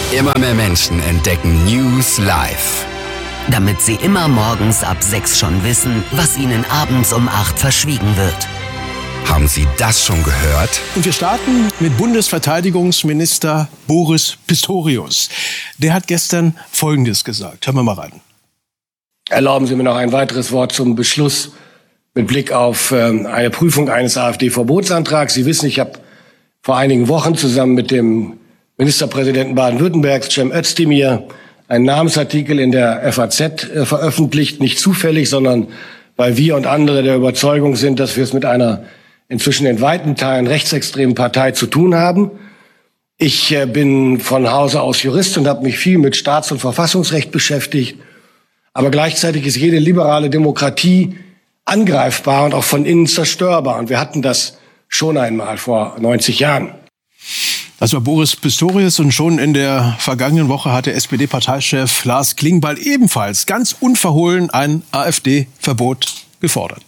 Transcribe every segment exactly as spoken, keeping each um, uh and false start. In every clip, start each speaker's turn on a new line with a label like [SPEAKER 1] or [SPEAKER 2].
[SPEAKER 1] Immer mehr Menschen entdecken News live.
[SPEAKER 2] Damit sie immer morgens ab sechs schon wissen, was ihnen abends um acht verschwiegen wird.
[SPEAKER 1] Haben Sie das schon gehört?
[SPEAKER 3] Und wir starten mit Bundesverteidigungsminister Boris Pistorius. Der hat gestern Folgendes gesagt. Hören wir mal rein.
[SPEAKER 4] Erlauben Sie mir noch ein weiteres Wort zum Beschluss mit Blick auf äh, eine Prüfung eines AfD-Verbotsantrags. Sie wissen, ich habe vor einigen Wochen zusammen mit dem Ministerpräsidenten Baden-Württembergs, Cem Özdemir, einen Namensartikel in der F A Z äh, veröffentlicht. Nicht zufällig, sondern weil wir und andere der Überzeugung sind, dass wir es mit einer inzwischen in weiten Teilen rechtsextremen Partei zu tun haben. Ich äh, bin von Hause aus Jurist und habe mich viel mit Staats- und Verfassungsrecht beschäftigt. Aber gleichzeitig ist jede liberale Demokratie angreifbar und auch von innen zerstörbar. Und wir hatten das schon einmal vor neunzig Jahren.
[SPEAKER 3] Das war Boris Pistorius und schon in der vergangenen Woche hatte S P D-Parteichef Lars Klingbeil ebenfalls ganz unverhohlen ein AfD-Verbot gefordert.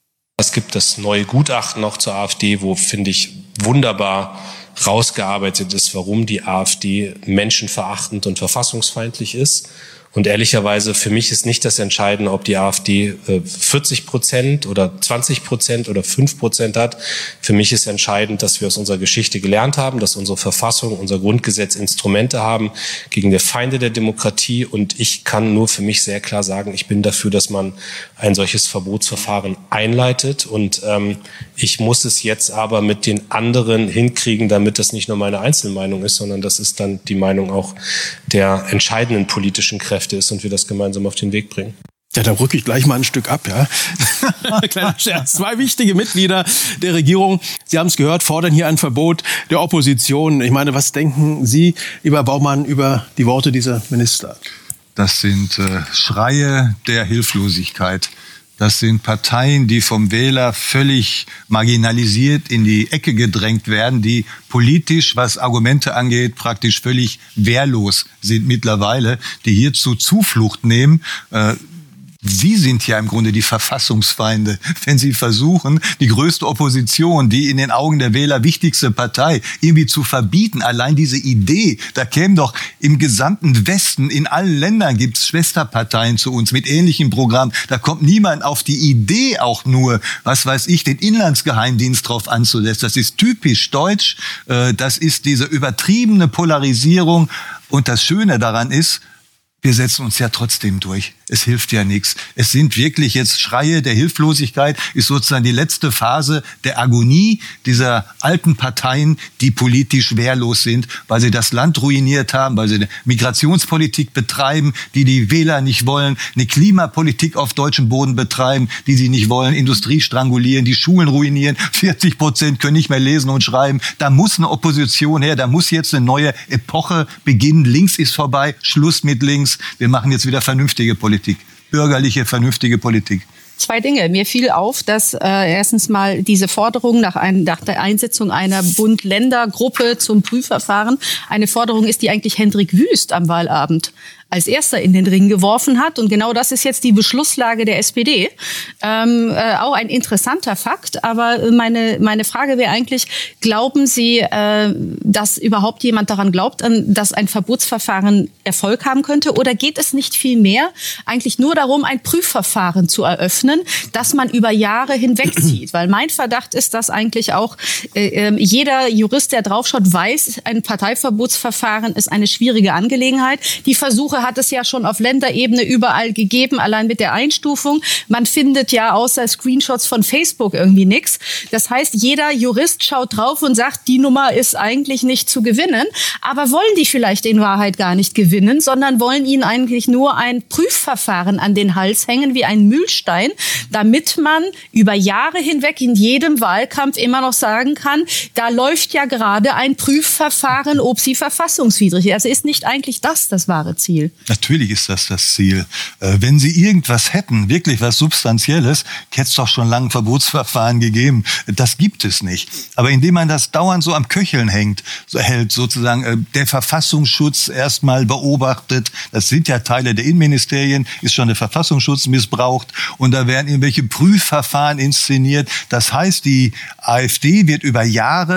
[SPEAKER 5] Es gibt das neue Gutachten noch zur AfD, wo, finde ich, wunderbar rausgearbeitet ist, warum die AfD menschenverachtend und verfassungsfeindlich ist. Und ehrlicherweise, für mich ist nicht das Entscheidende, ob die AfD vierzig Prozent oder zwanzig Prozent oder fünf Prozent hat. Für mich ist entscheidend, dass wir aus unserer Geschichte gelernt haben, dass unsere Verfassung, unser Grundgesetz Instrumente haben gegen die Feinde der Demokratie. Und ich kann nur für mich sehr klar sagen, ich bin dafür, dass man ein solches Verbotsverfahren einleitet. Und ähm, ich muss es jetzt aber mit den anderen hinkriegen, damit das nicht nur meine Einzelmeinung ist, sondern das ist dann die Meinung auch der entscheidenden politischen Kräfte ist und wir das gemeinsam auf den Weg bringen.
[SPEAKER 3] Ja, da rücke ich gleich mal ein Stück ab, ja. Kleiner Scherz. Zwei wichtige Mitglieder der Regierung, Sie haben es gehört, fordern hier ein Verbot der Opposition. Ich meine, was denken Sie, lieber Baumann, über die Worte dieser Minister?
[SPEAKER 6] Das sind äh, Schreie der Hilflosigkeit. Das sind Parteien, die vom Wähler völlig marginalisiert in die Ecke gedrängt werden, die politisch, was Argumente angeht, praktisch völlig wehrlos sind mittlerweile, die hierzu Zuflucht nehmen. Äh, Sie sind ja im Grunde die Verfassungsfeinde, wenn Sie versuchen, die größte Opposition, die in den Augen der Wähler wichtigste Partei, irgendwie zu verbieten. Allein diese Idee, da kämen doch im gesamten Westen, in allen Ländern gibt's Schwesterparteien zu uns mit ähnlichem Programm. Da kommt niemand auf die Idee auch nur, was weiß ich, den Inlandsgeheimdienst drauf anzusetzen. Das ist typisch deutsch. Das ist diese übertriebene Polarisierung. Und das Schöne daran ist, wir setzen uns ja trotzdem durch. Es hilft ja nichts. Es sind wirklich jetzt Schreie der Hilflosigkeit, ist sozusagen die letzte Phase der Agonie dieser alten Parteien, die politisch wehrlos sind, weil sie das Land ruiniert haben, weil sie eine Migrationspolitik betreiben, die die Wähler nicht wollen, eine Klimapolitik auf deutschem Boden betreiben, die sie nicht wollen, Industrie strangulieren, die Schulen ruinieren, vierzig Prozent können nicht mehr lesen und schreiben. Da muss eine Opposition her, da muss jetzt eine neue Epoche beginnen. Links ist vorbei, Schluss mit links. Wir machen jetzt wieder vernünftige Politik, bürgerliche, vernünftige Politik.
[SPEAKER 7] Zwei Dinge. Mir fiel auf, dass äh, erstens mal diese Forderung nach, ein, nach der Einsetzung einer Bund-Länder-Gruppe zum Prüfverfahren eine Forderung ist, die eigentlich Hendrik Wüst am Wahlabend als erster in den Ring geworfen hat. Und genau das ist jetzt die Beschlusslage der S P D. Ähm, äh, auch ein interessanter Fakt. Aber meine, meine Frage wäre eigentlich, glauben Sie, äh, dass überhaupt jemand daran glaubt, dass ein Verbotsverfahren Erfolg haben könnte? Oder geht es nicht viel mehr eigentlich nur darum, ein Prüfverfahren zu eröffnen, das man über Jahre hinwegzieht? Weil mein Verdacht ist, dass eigentlich auch äh, jeder Jurist, der draufschaut, weiß, ein Parteiverbotsverfahren ist eine schwierige Angelegenheit. Die Versuche hat es ja schon auf Länderebene überall gegeben, allein mit der Einstufung. Man findet ja außer Screenshots von Facebook irgendwie nichts. Das heißt, jeder Jurist schaut drauf und sagt, die Nummer ist eigentlich nicht zu gewinnen. Aber wollen die vielleicht in Wahrheit gar nicht gewinnen, sondern wollen ihnen eigentlich nur ein Prüfverfahren an den Hals hängen, wie ein Mühlstein, damit man über Jahre hinweg in jedem Wahlkampf immer noch sagen kann, da läuft ja gerade ein Prüfverfahren, ob sie verfassungswidrig ist. Also ist nicht eigentlich das das wahre Ziel?
[SPEAKER 6] Natürlich ist das das Ziel. Äh, wenn Sie irgendwas hätten, wirklich was Substanzielles, hätte es doch schon lange ein Verbotsverfahren gegeben. Das gibt es nicht. Aber indem man das dauernd so am Köcheln hängt, so hält sozusagen äh, der Verfassungsschutz erstmal beobachtet, das sind ja Teile der Innenministerien, ist schon der Verfassungsschutz missbraucht und da werden irgendwelche Prüfverfahren inszeniert. Das heißt, die AfD wird über Jahre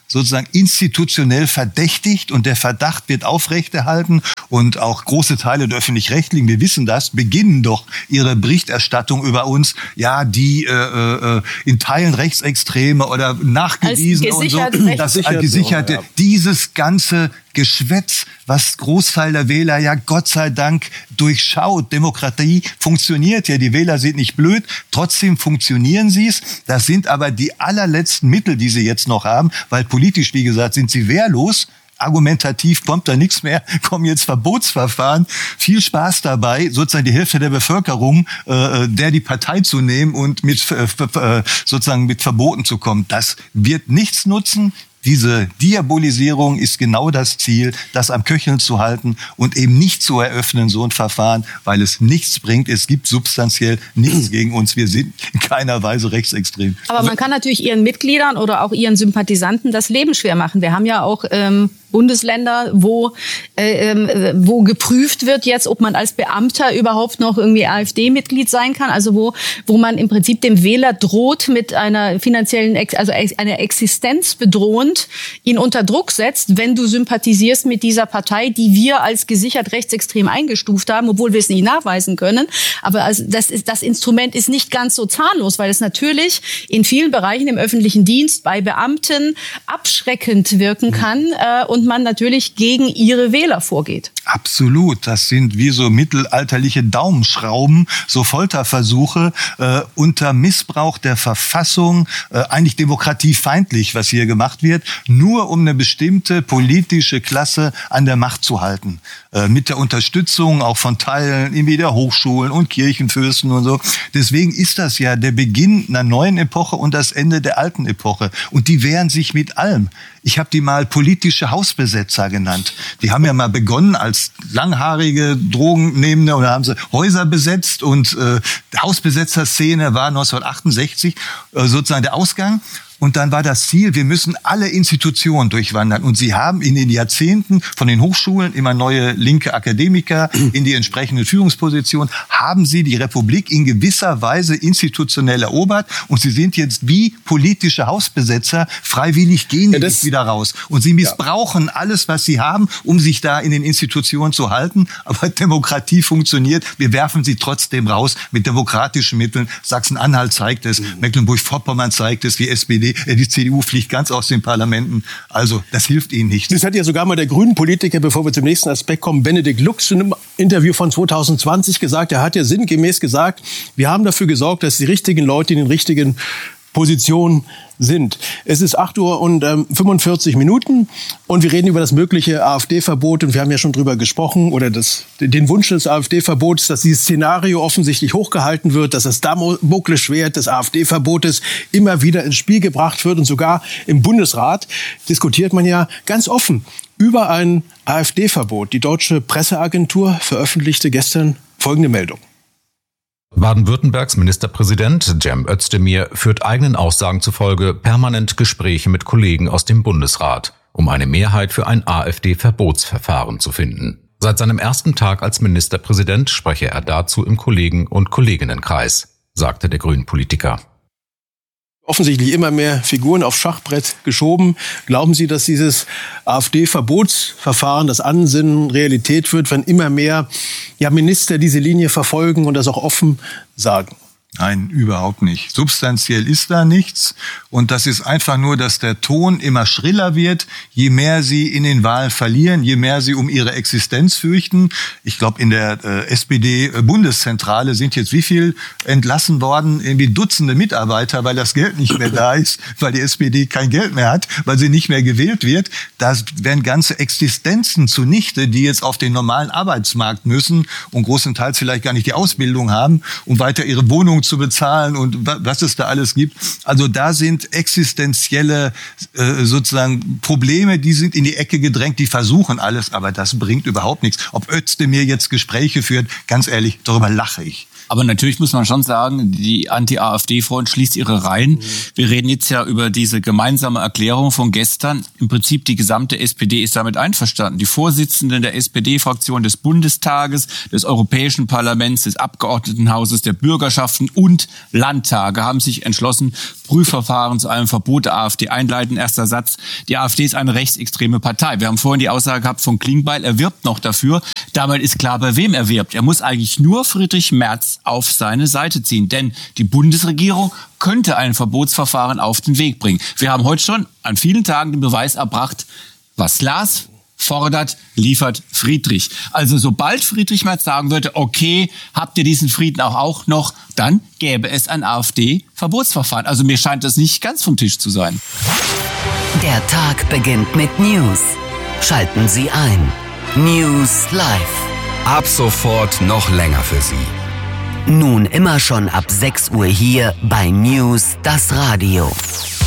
[SPEAKER 6] sozusagen institutionell verdächtigt und der Verdacht wird aufrechterhalten und auch große Teile der Öffentlich-Rechtlichen, wir wissen das, beginnen doch ihre Berichterstattung über uns, ja, die äh, äh, in Teilen Rechtsextreme oder nachgewiesen und so, das äh, gesicherte, ja. Dieses ganze Geschwätz, was Großteil der Wähler ja Gott sei Dank durchschaut. Demokratie funktioniert ja, die Wähler sind nicht blöd, trotzdem funktionieren sie es. Das sind aber die allerletzten Mittel, die sie jetzt noch haben, weil politisch, wie gesagt, sind sie wehrlos. Argumentativ kommt da nichts mehr, kommen jetzt Verbotsverfahren. Viel Spaß dabei, sozusagen die Hälfte der Bevölkerung, äh, der die Partei zu nehmen und mit äh, sozusagen mit Verboten zu kommen. Das wird nichts nutzen. Diese Diabolisierung ist genau das Ziel, das am Köcheln zu halten und eben nicht zu eröffnen, so ein Verfahren, weil es nichts bringt. Es gibt substanziell nichts gegen uns. Wir sind in keiner Weise rechtsextrem.
[SPEAKER 7] Aber man kann natürlich ihren Mitgliedern oder auch ihren Sympathisanten das Leben schwer machen. Wir haben ja auch ähm, Bundesländer, wo äh, äh, wo geprüft wird jetzt, ob man als Beamter überhaupt noch irgendwie AfD-Mitglied sein kann. Also wo wo man im Prinzip dem Wähler droht mit einer finanziellen, also einer Existenz bedrohend, ihn unter Druck setzt, wenn du sympathisierst mit dieser Partei, die wir als gesichert rechtsextrem eingestuft haben, obwohl wir es nicht nachweisen können. Aber also das ist, das Instrument ist nicht ganz so zahnlos, weil es natürlich in vielen Bereichen im öffentlichen Dienst bei Beamten abschreckend wirken kann äh, und man natürlich gegen ihre Wähler vorgeht.
[SPEAKER 6] Absolut. Das sind wie so mittelalterliche Daumenschrauben, so Folterversuche äh, unter Missbrauch der Verfassung, äh, eigentlich demokratiefeindlich, was hier gemacht wird, nur um eine bestimmte politische Klasse an der Macht zu halten. Äh, mit der Unterstützung auch von Teilen irgendwie der Hochschulen und Kirchenfürsten und so. Deswegen ist das ja der Beginn einer neuen Epoche und das Ende der alten Epoche. Und die wehren sich mit allem. Ich habe die mal politische Hausbesetzer genannt. Die haben ja mal begonnen als langhaarige Drogennehmende und da haben sie Häuser besetzt und äh, die Hausbesetzerszene war neunzehnhundertachtundsechzig äh, sozusagen der Ausgang. Und dann war das Ziel, wir müssen alle Institutionen durchwandern. Und sie haben in den Jahrzehnten von den Hochschulen immer neue linke Akademiker in die entsprechenden Führungspositionen, haben sie die Republik in gewisser Weise institutionell erobert. Und sie sind jetzt wie politische Hausbesetzer, freiwillig gehen ja, das wieder raus. Und sie missbrauchen ja. alles, was sie haben, um sich da in den Institutionen zu halten. Aber Demokratie funktioniert. Wir werfen sie trotzdem raus mit demokratischen Mitteln. Sachsen-Anhalt zeigt es, mhm. Mecklenburg-Vorpommern zeigt es, die S P D. Die C D U fliegt ganz aus den Parlamenten. Also, das hilft ihnen nicht.
[SPEAKER 3] Das hat ja sogar mal der Grünen-Politiker, bevor wir zum nächsten Aspekt kommen, Benedikt Lux in einem Interview von zwanzig zwanzig gesagt. Er hat ja sinngemäß gesagt, wir haben dafür gesorgt, dass die richtigen Leute in den richtigen Positionen sind. Es ist acht Uhr und ähm, fünfundvierzig Minuten und wir reden über das mögliche AfD-Verbot und wir haben ja schon drüber gesprochen oder das, den Wunsch des AfD-Verbots, dass dieses Szenario offensichtlich hochgehalten wird, dass das Damoklesschwert des AfD-Verbotes immer wieder ins Spiel gebracht wird und sogar im Bundesrat diskutiert man ja ganz offen über ein AfD-Verbot. Die Deutsche Presseagentur veröffentlichte gestern folgende Meldung.
[SPEAKER 8] Baden-Württembergs Ministerpräsident Cem Özdemir führt eigenen Aussagen zufolge permanent Gespräche mit Kollegen aus dem Bundesrat, um eine Mehrheit für ein AfD-Verbotsverfahren zu finden. Seit seinem ersten Tag als Ministerpräsident spreche er dazu im Kollegen- und Kolleginnenkreis, sagte der Grünen-Politiker.
[SPEAKER 3] Offensichtlich immer mehr Figuren aufs Schachbrett geschoben. Glauben Sie, dass dieses AfD-Verbotsverfahren, das Ansinnen Realität wird, wenn immer mehr ja, Minister diese Linie verfolgen und das auch offen sagen?
[SPEAKER 6] Nein, überhaupt nicht. Substanziell ist da nichts. Und das ist einfach nur, dass der Ton immer schriller wird, je mehr sie in den Wahlen verlieren, je mehr sie um ihre Existenz fürchten. Ich glaube, in der äh, S P D-Bundeszentrale sind jetzt wie viel entlassen worden? Irgendwie Dutzende Mitarbeiter, weil das Geld nicht mehr da ist, weil die S P D kein Geld mehr hat, weil sie nicht mehr gewählt wird. Da werden ganze Existenzen zunichte, die jetzt auf den normalen Arbeitsmarkt müssen und großenteils vielleicht gar nicht die Ausbildung haben, um weiter ihre Wohnung zu bezahlen und was es da alles gibt. Also da sind existenzielle äh, sozusagen Probleme, die sind in die Ecke gedrängt, die versuchen alles, aber das bringt überhaupt nichts. Ob Özdemir jetzt Gespräche führt, ganz ehrlich, darüber lache ich.
[SPEAKER 9] Aber natürlich muss man schon sagen, die Anti-AfD-Front schließt ihre Reihen. Mhm. Wir reden jetzt ja über diese gemeinsame Erklärung von gestern. Im Prinzip die gesamte S P D ist damit einverstanden. Die Vorsitzenden der S P D-Fraktion des Bundestages, des Europäischen Parlaments, des Abgeordnetenhauses, der Bürgerschaften und Landtage haben sich entschlossen, Prüfverfahren zu einem Verbot der AfD einleiten. Erster Satz: Die AfD ist eine rechtsextreme Partei. Wir haben vorhin die Aussage gehabt von Klingbeil, er wirbt noch dafür. Damit ist klar, bei wem er wirbt. Er muss eigentlich nur Friedrich Merz auf seine Seite ziehen, denn die Bundesregierung könnte ein Verbotsverfahren auf den Weg bringen. Wir haben heute schon an vielen Tagen den Beweis erbracht, was Lars fordert, liefert Friedrich. Also sobald Friedrich Merz sagen würde, okay, habt ihr diesen Frieden auch, auch noch, dann gäbe es ein AfD-Verbotsverfahren. Also mir scheint das nicht ganz vom Tisch zu sein.
[SPEAKER 2] Der Tag beginnt mit News. Schalten Sie ein. News Live.
[SPEAKER 1] Ab sofort noch länger für Sie.
[SPEAKER 2] Nun immer schon ab sechs Uhr hier bei News, das Radio.